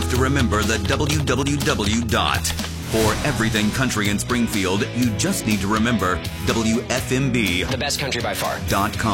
have to remember the www dot. For everything country in Springfield, you just need to remember WFMB.com. The best country by far.